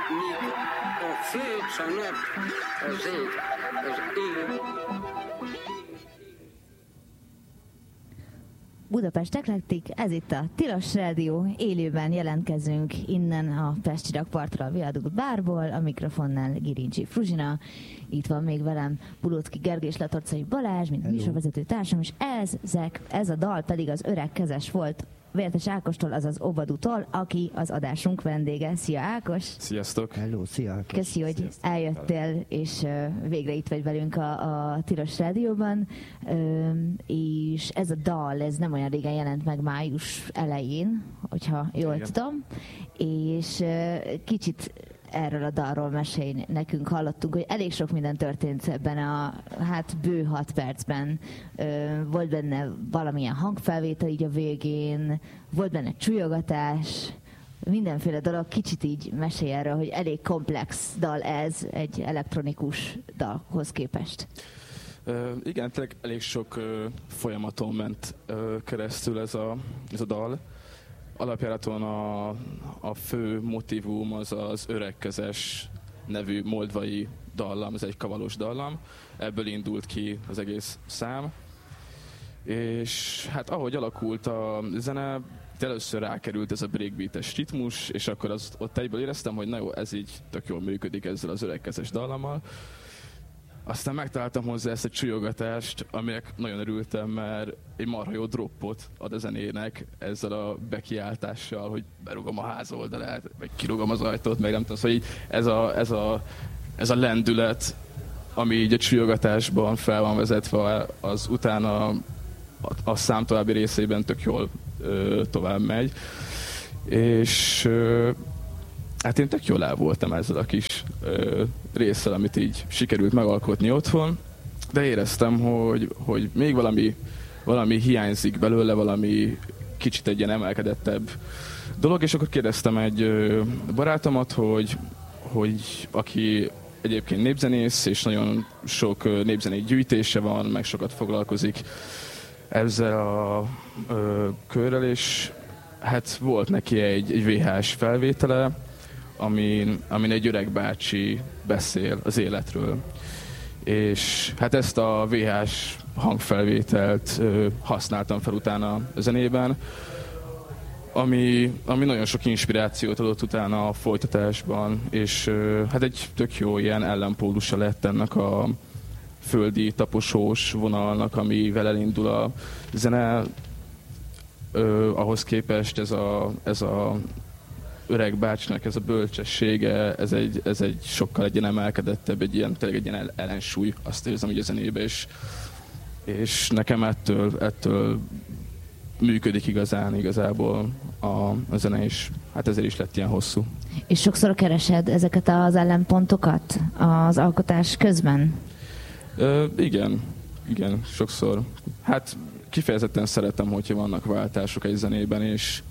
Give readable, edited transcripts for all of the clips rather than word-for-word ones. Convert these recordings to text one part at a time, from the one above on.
míg a főc, a nap, az ég, az ég. Budapest Eklektik, ez itt a Tilos Rádió, élőben jelentkezünk innen a Pesti rakpartra a Viadukt bárból, a mikrofonnál Girincsi Fruzsina, itt van még velem Bulóczky Gergely és Latorcai Balázs, mint műsorvezető társam, és ez a dal pedig az Öreg kezes volt, Vértes Ákostól, azaz Obadutól, aki az adásunk vendége. Szia Ákos! Sziasztok! Hello, szia Ákos! Köszi, hogy eljöttél, és végre itt vagy velünk a Tilos Rádióban. És ez a dal, ez nem olyan régen jelent meg, május elején, hogyha jól tudom. És kicsit erről a dalról mesélj nekünk. Hallottunk, hogy elég sok minden történt ebben a bő 6 percben. Volt benne valamilyen hangfelvétel így a végén, volt benne csúlyogatás, mindenféle dolog. Kicsit így mesélj erről, hogy elég komplex dal ez egy elektronikus dalhoz képest. Igen, tényleg elég sok folyamaton ment keresztül ez a dal. Alapjáraton a fő motívum az Öregkezes nevű moldvai dallam, ez egy kavalos dallam. Ebből indult ki az egész szám. És hát ahogy alakult a zene, először rákerült ez a breakbeates ritmus, és akkor ott egyből éreztem, hogy na jó, ez így tök jól működik ezzel az Öregkezes dallammal. Aztán megtaláltam hozzá ezt a csúlyogatást, aminek nagyon örültem, mert egy marha jó droppot ad a zenének ezzel a bekiáltással, hogy berugom a ház oldalát, vagy kirugom az ajtót, meg nem tudom, szóval így ez a lendület, ami így a csúlyogatásban fel van vezetve, az utána a szám további részében tök jól tovább megy. És hát én tök jól el voltam ezzel a kis résszel, amit így sikerült megalkotni otthon, de éreztem, hogy még valami hiányzik belőle, valami kicsit egy ilyen emelkedettebb dolog, és akkor kérdeztem egy barátomat, hogy aki egyébként népzenész, és nagyon sok népzenei gyűjtése van, meg sokat foglalkozik ezzel a körrel, és hát volt neki egy VHS felvétele, amin egy öreg bácsi beszél az életről. És hát ezt a VHS hangfelvételt használtam fel utána a zenében, ami nagyon sok inspirációt adott utána a folytatásban, és hát egy tök jó ilyen ellenpólusa lett ennek a földi taposós vonalnak, amivel elindul a zene. Ahhoz képest ez a öreg bácsinak ez a bölcsessége, ez egy sokkal egy ilyen emelkedettebb, tényleg egy ilyen ellensúly, azt érzem így a zenébe, és nekem ettől működik igazából a zene, és hát ezért is lett ilyen hosszú. És sokszor keresed ezeket az ellenpontokat az alkotás közben? Igen, sokszor. Hát kifejezetten szeretem, hogyha vannak váltások egy zenében,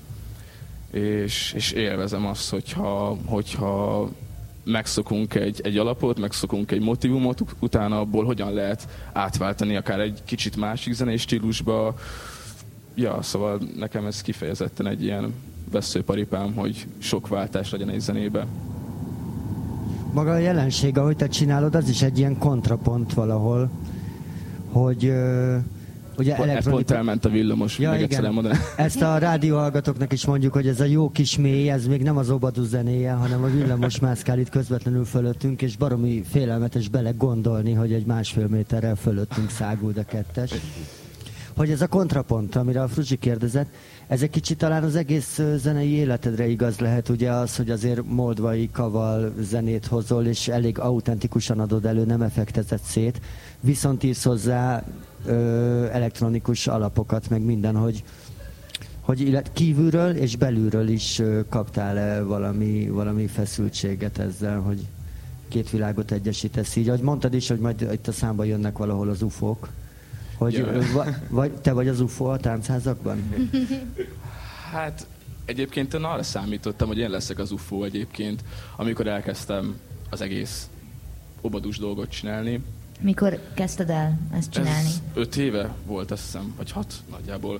és élvezem azt, hogyha megszokunk egy alapot, megszokunk egy motívumot, utána abból hogyan lehet átváltani akár egy kicsit másik zenei stílusba. Ja, szóval nekem ez kifejezetten egy ilyen veszőparipám, hogy sok váltás legyen egy zenébe. Maga a jelenség, ahogy te csinálod, az is egy ilyen kontrapont valahol, hogy ugye pont elment a villamos, ja, meg egyszer elmondanám. Ezt a rádióhallgatóknak is mondjuk, hogy ez a jó kis mély, ez még nem az Obadu zenéje, hanem a villamos mászkál itt közvetlenül fölöttünk, és baromi félelmetes bele gondolni, hogy egy 1,5 méterrel fölöttünk száguld a kettes. Hogy ez a kontrapont, amire a Fruzsi kérdezett, ez egy kicsit talán az egész zenei életedre igaz lehet, ugye az, hogy azért moldvai kaval zenét hozol, és elég autentikusan adod elő, nem effektezett szét, viszont írsz hozzá elektronikus alapokat, meg minden, hogy kívülről és belülről is kaptál-e valami feszültséget ezzel, hogy két világot egyesítesz így. Ahogy mondtad is, hogy majd itt a számba jönnek valahol az UFO-k. Hogy vagy te vagy az UFO a táncházakban? Hát egyébként én arra számítottam, hogy én leszek az UFO egyébként, amikor elkezdtem az egész obadus dolgot csinálni. Mikor kezdted el ezt csinálni? Ez 5 éve volt, azt hiszem, vagy 6 nagyjából.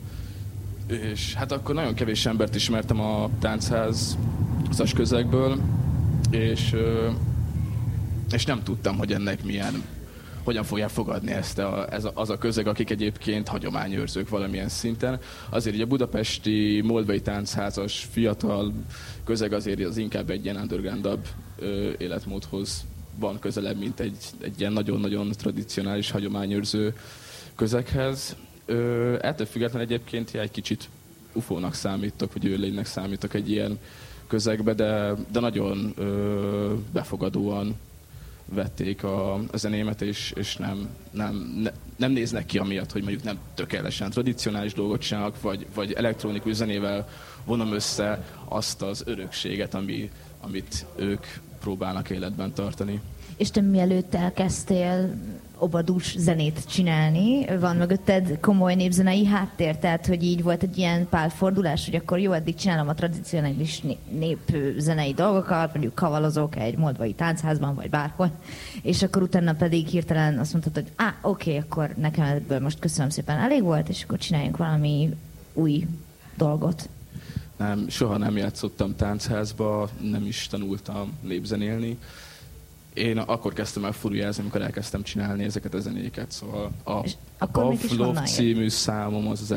És hát akkor nagyon kevés embert ismertem a táncházas közegből, és nem tudtam, hogy ennek hogyan fogják fogadni az a közeg, akik egyébként hagyományőrzők valamilyen szinten. Azért így a budapesti Moldvai Táncházas fiatal közeg azért az inkább egy ilyen undergroundabb életmódhoz van közelebb, mint egy ilyen nagyon-nagyon tradicionális hagyományőrző közeghez. Ettől függetlenül egyébként egy kicsit ufónak számítok, vagy őlénynek számítok egy ilyen közegbe, de nagyon befogadóan vették a zenémet, és nem néznek ki amiatt, hogy mondjuk nem tökéletesen tradicionális dolgot csinálnak, vagy elektronikus zenével vonom össze azt az örökséget, amit ők próbálnak életben tartani. És te mielőtt elkezdtél obadús zenét csinálni, van mögötted komoly népzenei háttér, tehát hogy így volt egy ilyen pálfordulás, hogy akkor jó, eddig csinálom a tradicionális népzenei dolgokat, mondjuk kavalozok egy moldvai táncházban, vagy bárhol, és akkor utána pedig hirtelen azt mondtad, hogy oké, akkor nekem ebből most köszönöm szépen elég volt, és akkor csináljunk valami új dolgot. Nem, soha nem játszottam táncházba, nem is tanultam népzenélni. Én akkor kezdtem el furujázni, amikor elkezdtem csinálni ezeket a zenéket, szóval a Pavlov című számom az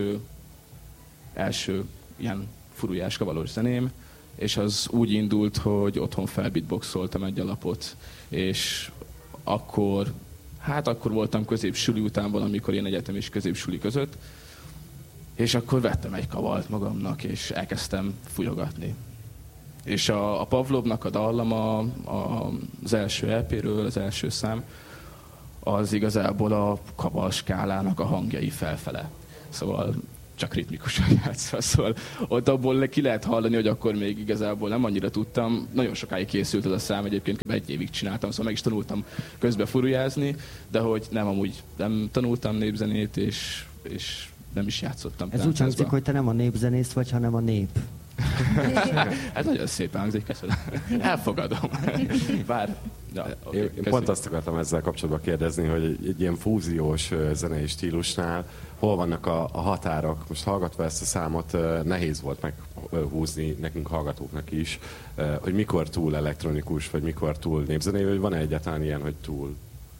első ilyen furujás kavalós zeném, és az úgy indult, hogy otthon felbeatboxoltam egy alapot, és akkor voltam középsuli után valamikor ilyen egyetem és középsuli között, és akkor vettem egy kavalt magamnak, és elkezdtem fújogatni. És a Pavlovnak a dallama az első EP-ről, az első szám, az igazából a kaval skálának a hangjai felfele. Szóval csak ritmikusan játszva. Szóval ott abból ki lehet hallani, hogy akkor még igazából nem annyira tudtam. Nagyon sokáig készült ez a szám, egyébként egy évig csináltam, szóval meg is tanultam közben furujázni, de hogy amúgy nem tanultam népzenét, és nem is játszottam. Ez úgy hangzik, hogy te nem a népzenész vagy, hanem a nép. Hát nagyon szépen hangzik, köszönöm. Elfogadom. Bár... Ja, én pont azt akartam ezzel kapcsolatban kérdezni, hogy egy ilyen fúziós zenei stílusnál hol vannak a határok? Most hallgatva ezt a számot nehéz volt meghúzni nekünk hallgatóknak is, hogy mikor túl elektronikus, vagy mikor túl népzenei, vagy van-e egyáltalán ilyen, hogy túl?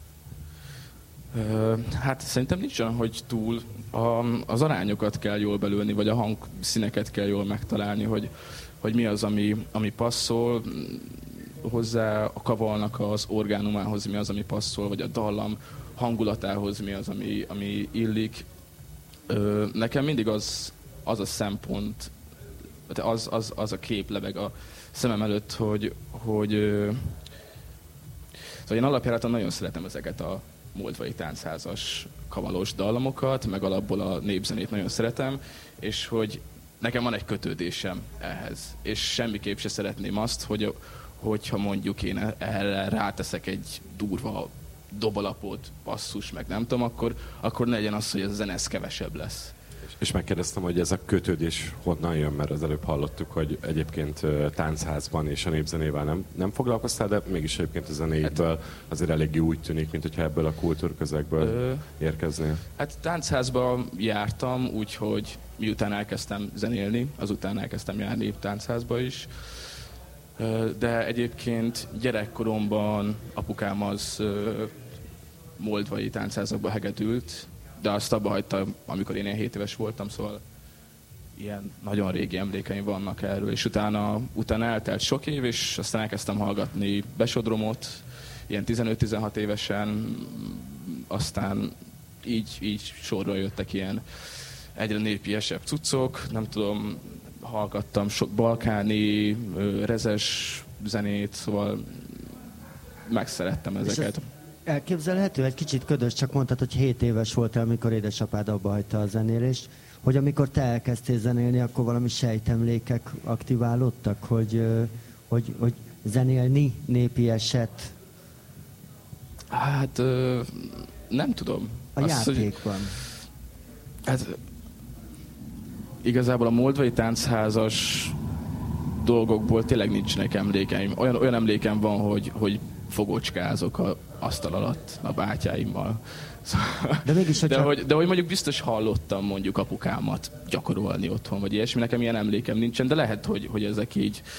Hát szerintem nincs olyan, hogy túl. Az arányokat kell jól belülni, vagy a hangszíneket kell jól megtalálni, hogy mi az, ami passzol hozzá, a kavalnak az orgánumához mi az, ami passzol, vagy a dallam hangulatához mi az, ami illik. Nekem mindig az a szempont, az a kép lebeg a szemem előtt, hogy szóval én alapjáraton nagyon szeretem ezeket a moldvai táncházas kavalós dallamokat, meg alapból a népzenét nagyon szeretem, és hogy nekem van egy kötődésem ehhez. És semmiképp se szeretném azt, hogyha mondjuk én erre ráteszek egy durva dobalapot, basszus, meg nem tudom, akkor ne legyen az, hogy ez a zene kevesebb lesz. És megkérdeztem, hogy ez a kötődés honnan jön, mert az előbb hallottuk, hogy egyébként táncházban és a népzenével nem foglalkoztál, de mégis egyébként a zenéjéből azért eléggé úgy tűnik, mint hogyha ebből a kultúrközegből érkeznél. Hát táncházba jártam, úgyhogy miután elkezdtem zenélni, azután elkezdtem járni táncházba is. De egyébként gyerekkoromban apukám az moldvai táncházakba hegedült, de azt abba hagyta, amikor én 7 éves voltam, szóval ilyen nagyon régi emlékeim vannak erről, és utána eltelt sok év, és aztán elkezdtem hallgatni Besodromot, ilyen 15-16 évesen, aztán így sorra jöttek ilyen egyre népiesebb cuccok, nem tudom, hallgattam sok balkáni, rezes zenét, szóval megszerettem ezeket. Elképzelhető, egy kicsit ködös, csak mondtad, hogy 7 éves voltál, amikor édesapád abba hagyta a zenélést, hogy amikor te elkezdtél zenélni, akkor valami sejtemlékek aktiválódtak, hogy zenélni népi eset? Hát nem tudom. A játékban. Hát igazából a moldvai táncházas dolgokból tényleg nincsenek emlékeim. Olyan emlékem van, hogy fogocskázok a asztal alatt a bátyáimmal. De mégis, de hogy mondjuk biztos hallottam mondjuk apukámat gyakorolni otthon, vagy ilyesmi. Nekem ilyen emlékem nincsen, de lehet, hogy ezek így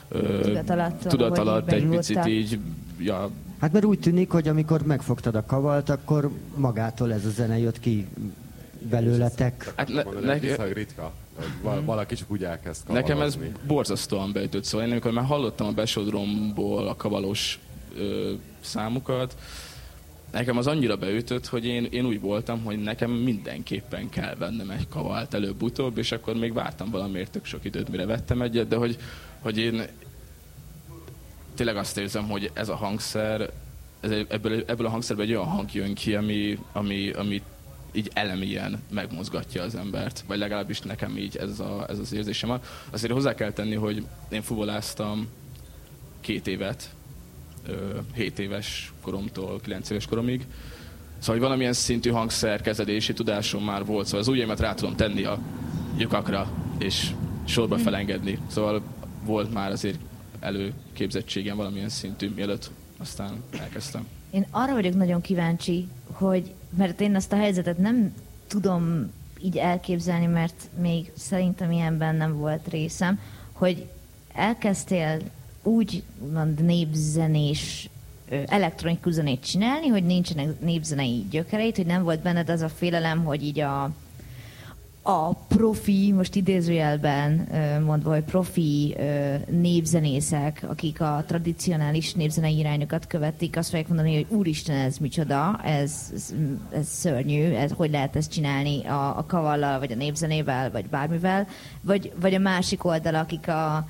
tudat alatt egy picit így, ja. Hát mert úgy tűnik, hogy amikor megfogtad a kavalt, akkor magától ez a zene jött ki belőletek. Hát viszonylag ritka, hogy valaki csak úgy elkezd kavalozni. Nekem ez borzasztóan beütött, szóval én amikor már hallottam a besodromból a kavalos számukat, nekem az annyira beütött, hogy én úgy voltam, hogy nekem mindenképpen kell vennem egy kavalt előbb-utóbb, és akkor még vártam valamiért tök sok időt, mire vettem egyet, de hogy én tényleg azt érzem, hogy ez a hangszer, ebből a hangszerből egy olyan hang jön ki, ami így elemélyen megmozgatja az embert, vagy legalábbis nekem így ez az érzésem van. Azért hozzá kell tenni, hogy én fuvoláztam 2 évet, 7 éves koromtól 9 éves koromig. Szóval valamilyen szintű hangszerkezelési tudásom már volt, szóval az ujjaimat rá tudom tenni a lyukakra, és sorba felengedni. Szóval volt már azért előképzettségem valamilyen szintű, mielőtt aztán elkezdtem. Én arra vagyok nagyon kíváncsi, hogy, mert én azt a helyzetet nem tudom így elképzelni, mert még szerintem ilyenben nem volt részem, hogy elkezdtél úgy népzenés, elektronikus zenét csinálni, hogy nincsenek népzenei gyökereit, hogy nem volt benned az a félelem, hogy így a profi, most idézőjelben mondva, hogy profi népzenészek, akik a tradicionális népzenei irányokat követik, azt fogják mondani, hogy úristen, ez micsoda, ez szörnyű, hogy lehet ezt csinálni a kavallal, vagy a népzenével, vagy bármivel, vagy a másik oldal, akik a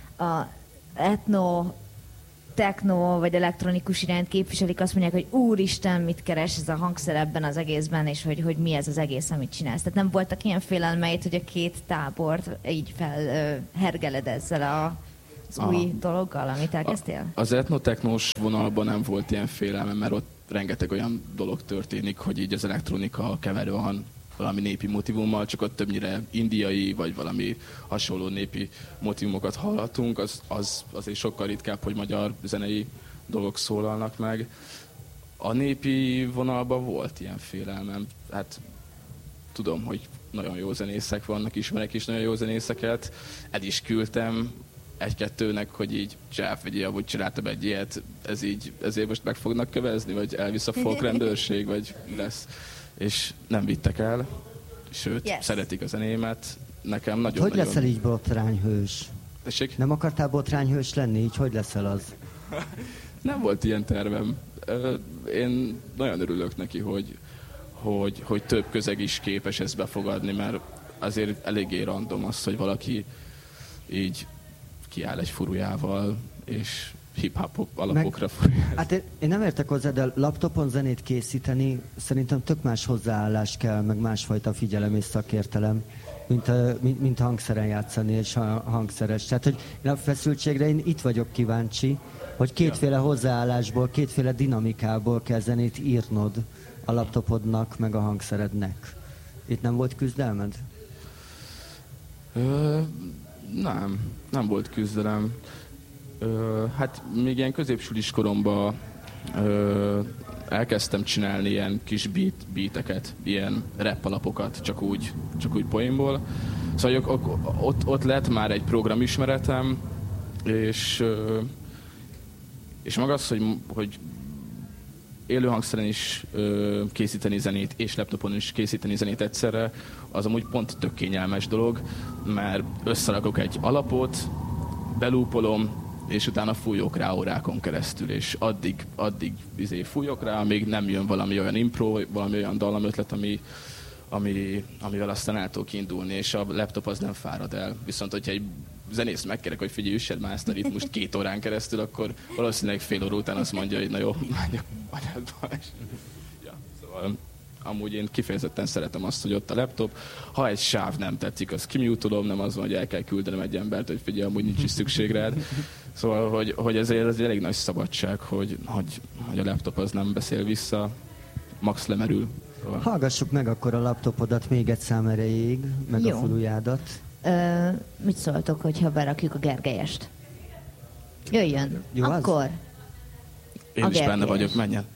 etno, techno vagy elektronikus irányt képviselik, azt mondják, hogy úristen, mit keres ez a hangszer ebben az egészben, és hogy mi ez az egész, amit csinálsz. Tehát nem voltak ilyen félelmeid, hogy a 2 tábort így felhergeled ezzel az új dologgal, amit elkezdtél? Az etnotechnós vonalban nem volt ilyen félelme, mert ott rengeteg olyan dolog történik, hogy így az elektronika keverve van valami népi motivummal, csak ott többnyire indiai, vagy valami hasonló népi motivumokat hallhatunk, az azért sokkal ritkább, hogy magyar zenei dolgok szólalnak meg. A népi vonalban volt ilyen félelmem. Hát tudom, hogy nagyon jó zenészek vannak, ismerek is nagyon jó zenészeket. El is küldtem 1-2-nek, hogy így figyelj, hogy csináltam egy ilyet, ezért most meg fognak kövezni, vagy elvisz a folkrendőrség, vagy lesz. És nem vittek el, sőt, szeretik a zenémet. Nekem nagyon. Hogy leszel így botrányhős? Tessék? Nem akartál botrányhős lenni, így hogy leszel az? Nem volt ilyen tervem. Én nagyon örülök neki, hogy több közeg is képes ezt befogadni, mert azért eléggé random az, hogy valaki így kiáll egy furujával, és hip-hop alapokra furujál. Hát én nem értek hozzá, de laptopon zenét készíteni szerintem tök más hozzáállás kell, meg másfajta figyelem és szakértelem, mint hangszeren játszani és hangszeres. Tehát, hogy a feszültségre én itt vagyok kíváncsi, hogy kétféle hozzáállásból, kétféle dinamikából kell zenét írnod a laptopodnak, meg a hangszerednek. Itt nem volt küzdelmed? Nem volt küzdelem. Hát még ilyen középsulis koromban elkezdtem csinálni ilyen kis beateket, ilyen rap alapokat, csak úgy poénból. Szóval ott lett már egy programismeretem, és maga az, hogy élőhangszeren is készíteni zenét, és laptopon is készíteni zenét egyszerre, az amúgy pont tök kényelmes dolog, mert összerakok egy alapot, belúpolom, és utána fújok rá órákon keresztül, és addig fújok rá, amíg nem jön valami olyan impro, valami olyan dallamötlet, amivel aztán el tudok indulni, és a laptop az nem fárad el. Viszont, hogyha egy zenész megkerek, hogy figyelj, üssed már ezt a ritmust 2 órán keresztül, akkor valószínűleg fél óra után azt mondja, hogy na jó, Szóval amúgy én kifejezetten szeretem azt, hogy ott a laptop, ha egy sáv nem tetszik, azt kimutolom, nem az van, hogy el kell küldenem egy embert, hogy figyelj, amúgy nincs is szükség rád. Szóval, hogy ez egy elég nagy szabadság, hogy a laptop az nem beszél vissza, max lemerül. Szóval. Hallgassuk meg akkor a laptopodat még egy szám erejéig, meg jó. A furujádat. Mit szóltok, hogyha berakjuk a Gergelyest? Jöjjön. Jó, akkor. Én is benne vagyok, menjen.